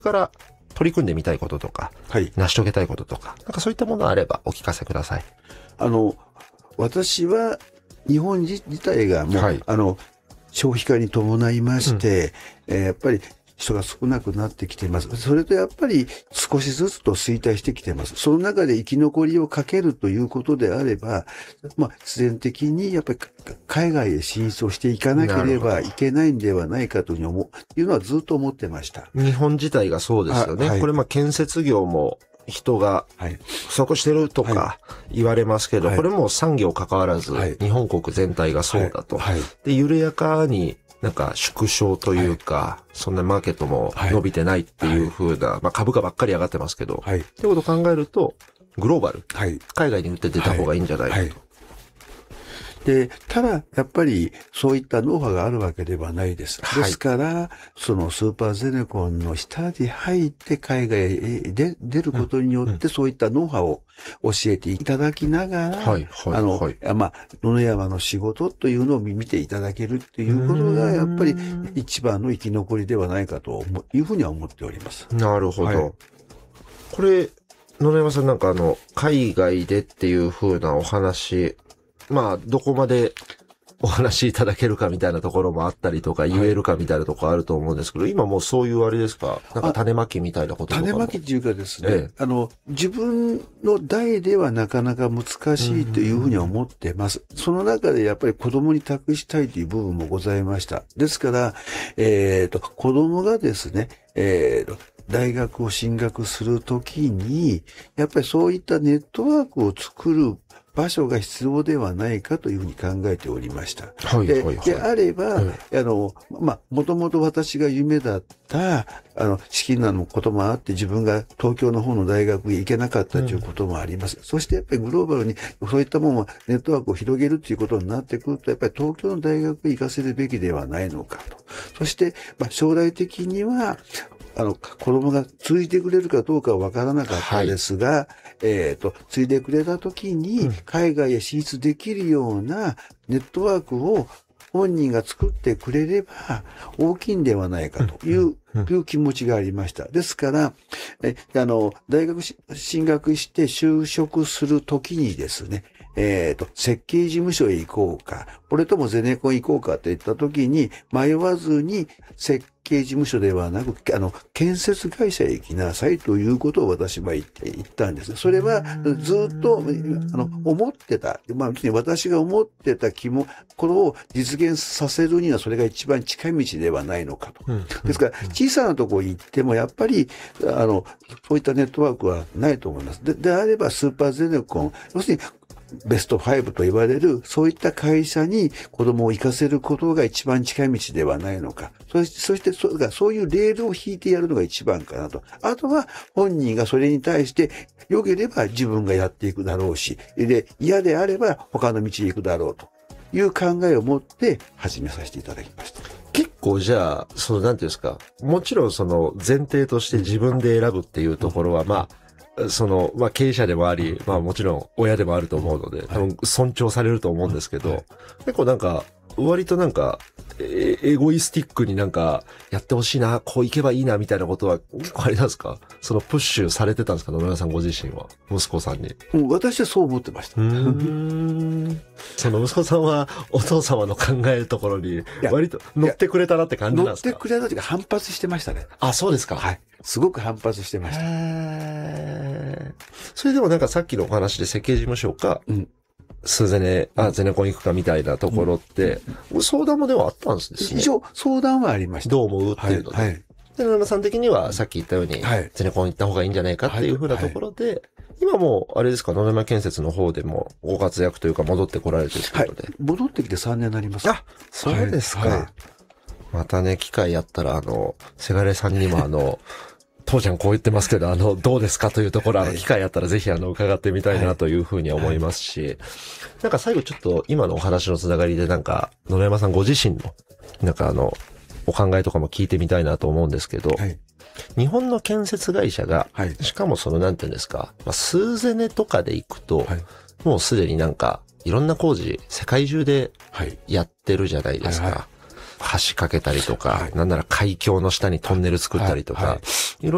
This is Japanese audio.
から取り組んでみたいこととか、 はい。 成し遂げたいこととか、なんかそういったものがあればお聞かせください。 私は日本自体がもう、 はい、 消費化に伴いまして、やっぱり人が少なくなってきています。それとやっぱり少しずつと衰退してきています。その中で生き残りをかけるということであれば、必然的にやっぱり海外へ進出をしていかなければいけないんではないかというのはずっと思ってました。 日本自体がそうですよね。はい、これ建設業も人が不足してるとか言われますけど、はい、これも産業関わらず、はい、日本国全体がそうだと。はい、で、緩やかになんか縮小というか、はい、そんなマーケットも伸びてないっていう風な、株価ばっかり上がってますけど、はい、ってことを考えると、グローバル、はい、海外に売って出た方がいいんじゃないかと。はいはいで、ただ、やっぱり、そういったノウハウがあるわけではないです。ですから、そのスーパーゼネコンの下に入って海外へ出ることによって、そういったノウハウを教えていただきながら、野々山の仕事というのを見ていただけるっていうことが、やっぱり一番の生き残りではないかというふうには思っております。 なるほど。はい、これ、野々山さんなんか海外でっていうふうなお話、どこまでお話しいただけるかみたいなところもあったりとか、言えるかみたいなところあると思うんですけど、今もうそういうあれですか、なんか種まきみたいなこととかも。 種まきっていうかですね、自分の代ではなかなか難しいというふうには思ってます。その中でやっぱり子供に託したいという部分もございました。ですから、子供がですね、大学を進学するときに、やっぱりそういったネットワークを作る場所が必要ではないかというふうに考えておりました。であれば、もともと私が夢だった、資金難のこともあって、自分が東京の方の大学へ行けなかったということもあります。そしてやっぱりグローバルに、そういったものをネットワークを広げるということになってくると、やっぱり東京の大学へ行かせるべきではないのかと。そして、将来的には、子供が継いでくれるかどうかはわからなかったですが、継いでくれたときに、海外へ進出できるようなネットワークを本人が作ってくれれば大きいんではないかという気持ちがありました。ですから、大学進学して就職するときにですね、設計事務所へ行こうか、これともゼネコン行こうかといったときに迷わずに設計事務所ではなく、建設会社へ行きなさいということを私は言ったんです。それはずっと、思ってた、私が思ってたこれを実現させるにはそれが一番近い道ではないのかと。ですから、小さなところに行ってもやっぱり、そういったネットワークはないと思います。であればスーパーゼネコン、要するにベスト5と言われる、そういった会社に子供を行かせることが一番近い道ではないのか。そしてそういうレールを引いてやるのが一番かなと。あとは本人がそれに対して良ければ自分がやっていくだろうし、で、嫌であれば他の道へ行くだろうという考えを持って始めさせていただきました。 結構じゃあ、なんていうんですか、もちろん前提として自分で選ぶっていうところは、経営者でもあり、もちろん親でもあると思うので、多分尊重されると思うんですけど、結構割とエゴイスティックにやってほしいな、こういけばいいな、みたいなことは、結構あれなんですか？プッシュされてたんですか？野村さんご自身は、息子さんに。 私はそう思ってました。 その息子さんは、お父様の考えるところに、割と乗ってくれたなって感じなんですか？ 乗ってくれたというか反発してましたね。 あ、そうですか。 はい。すごく反発してました。 それでもさっきのお話で設計事務所か、ゼネコン行くかみたいなところって、相談もではあったんですね。 一応相談はありました。 どう思うっていうので。で、野々さん的にはさっき言ったように、ゼネコン行った方がいいんじゃないかっていうふうなところで、今もう、あれですか、野々山建設の方でもご活躍というか戻ってこられてるということで。 戻ってきて3年になります。 あ、そうですか。またね、機会やったら、せがれさんにも父ちゃんこう言ってますけど、どうですかというところ、機会あったらぜひ伺ってみたいなというふうに思いますし、最後ちょっと今のお話のつながりで野々山さんご自身の、お考えとかも聞いてみたいなと思うんですけど、日本の建設会社が、しかもなんていうんですか、数ゼネとかで行くと、もうすでにいろんな工事、世界中でやってるじゃないですか。橋架けたりとか、なんなら海峡の下にトンネル作ったりとか、いろ